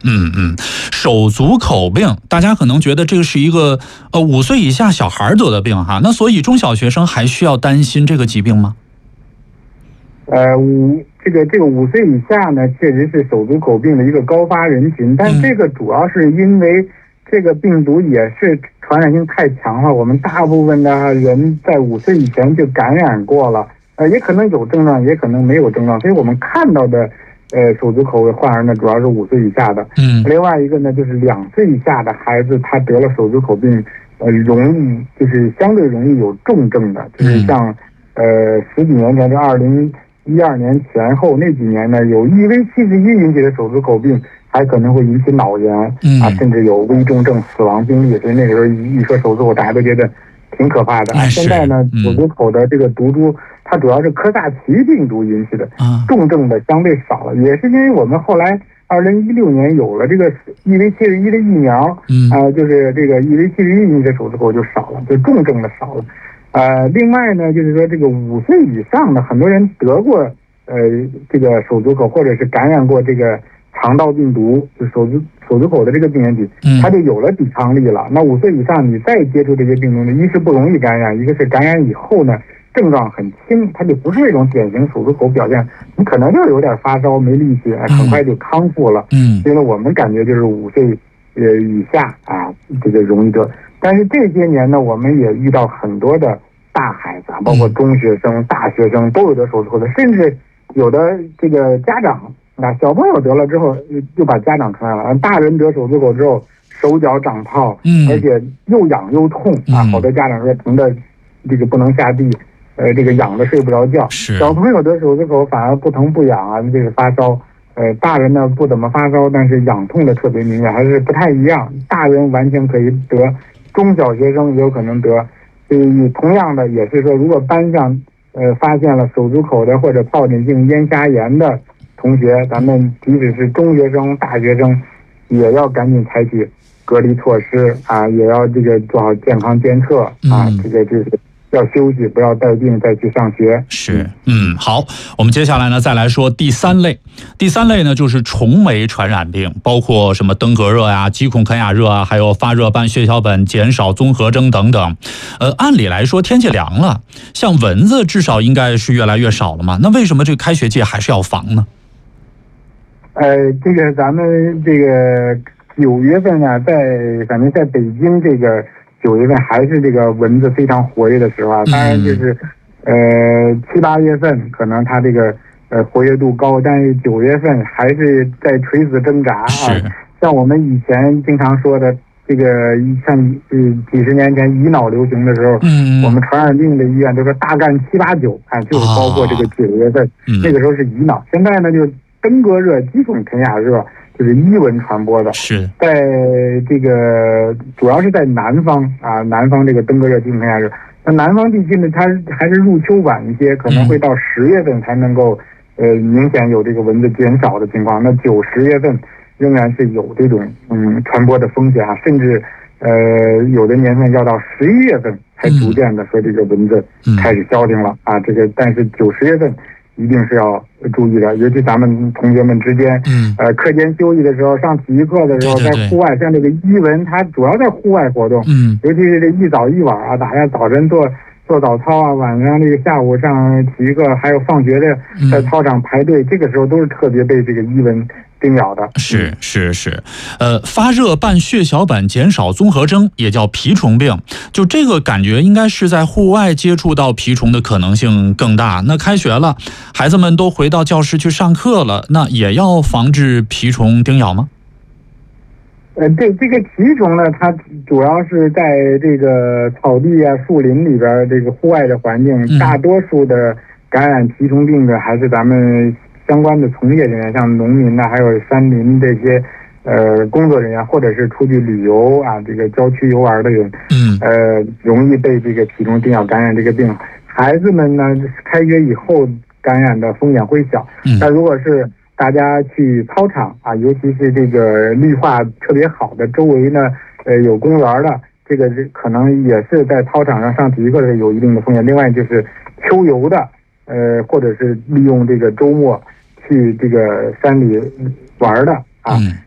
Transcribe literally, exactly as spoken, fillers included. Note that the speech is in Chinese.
嗯嗯，手足口病，大家可能觉得这个是一个呃五岁以下小孩得的病哈，那所以中小学生还需要担心这个疾病吗？ 呃，五这个这个五岁以下呢，确实是手足口病的一个高发人群，但这个主要是因为这个病毒也是传染性太强了，我们大部分的人在五岁以前就感染过了，呃，也可能有症状，也可能没有症状，所以我们看到的呃手足口患儿呢，主要是五岁以下的。 嗯， 另外一个呢，就是两岁以下的孩子，他得了手足口病，呃，容易就是相对容易有重症的，就是像呃十几年前，就二零一二年前后那几年呢，有 E V 七十一引起的手足口病，还可能会引起脑炎啊，甚至有危重症、死亡病例。所以那个时候一说手足口，大家都觉得挺可怕的。啊，现在呢，手足口的这个毒株，它主要是科萨奇病毒引起的，重症的相对少了，也是因为我们后来二零一六年有了这个 E V 七十一的疫苗，啊、呃，就是这个 E V 七十一引起的手足口就少了，就重症的少了。呃，另外呢，就是说这个五岁以上的很多人得过呃这个手足口，或者是感染过这个肠道病毒，就手足手足口的这个病原体，它就有了抵抗力了。那五岁以上你再接触这些病毒呢，一是不容易感染，一个是感染以后呢症状很轻，它就不是那种典型手足口表现，你可能就有点发烧没力气，很快就康复了。嗯，所以呢，我们感觉就是五岁呃以下啊，这个容易得。但是这些年呢，我们也遇到很多的大孩子，包括中学生、大学生都有得手足口的，甚至有的这个家长啊，小朋友得了之后就把家长传染了，大人得手足口之后手脚长泡，嗯，而且又痒又痛啊，好多家长说疼的这个不能下地，呃，这个痒的睡不着觉。小朋友得手足口反而不疼不痒啊，这个发烧。呃，大人呢不怎么发烧，但是痒痛的特别明显，还是不太一样。大人完全可以得，中小学生也有可能得。所以同样的也是说，如果班上呃发现了手足口的或者疱疹性咽峡炎的同学，咱们即使是中学生、大学生，也要赶紧采取隔离措施啊，也要这个做好健康监测啊，这个就是。要休息，不要带病再去上学。 是，嗯，好，我们接下来呢再来说第三类。第三类呢就是虫媒传染病，包括什么登革热呀、鸡孔肯雅热啊，还有发热伴血小本减少综合征等等。呃，按理来说天气凉了，像蚊子至少应该是越来越少了嘛。那为什么这个开学季还是要防呢？ 呃，这个咱们这个九月份啊，在反正在北京这个。九月份还是这个蚊子非常活跃的时候啊，当然就是呃七八月份可能它这个呃活跃度高，但是九月份还是在垂死挣扎啊。像我们以前经常说的这个，像呃几十年前乙脑流行的时候，嗯，我们传染病的医院都说大干七八九啊，就是包括这个九月份，嗯，那个时候是乙脑，现在呢就是登革热、鸡孔肯雅热。就是伊蚊传播的， 是在这个主要是在南方啊，南方这个登革热、鸡孔肯雅热。那南方地区呢，它还是入秋晚一些，可能会到十月份才能够呃明显有这个蚊子减少的情况。那九十月份仍然是有这种嗯传播的风险啊，甚至呃有的年份要到十一月份才逐渐的说这个蚊子开始消停了啊。这个但是九十月份。一定是要注意的，尤其咱们同学们之间，嗯，呃，课间休息的时候，上体育课的时候，在户外，像这个伊蚊，它主要在户外活动，嗯，尤其是这一早一晚啊，大家早晨做做早操啊，晚上这个下午上体育课，还有放学的在操场排队，这个时候都是特别被这个伊蚊叮咬的。 是是是，呃，发热伴血小本减少综合征也叫蜱虫病，就这个感觉应该是在户外接触到蜱虫的可能性更大。那开学了，孩子们都回到教室去上课了，那也要防治蜱虫叮咬吗？ 呃，对，这个蜱虫呢，它主要是在这个草地啊、树林里边这个户外的环境，嗯、大多数的感染蜱虫病的还是咱们相关的从业人员，像农民呐、啊，还有山林这些呃工作人员，或者是出去旅游啊，这个郊区游玩的人，嗯，呃，容易被这个蜱虫叮咬感染这个病。孩子们呢，开学以后感染的风险会小，嗯，但如果是大家去操场啊，尤其是这个绿化特别好的，周围呢，呃，有公园的，这个可能也是在操场上上体育课的有一定的风险。另外就是秋游的，呃，或者是利用这个周末去这个山里玩的啊，嗯、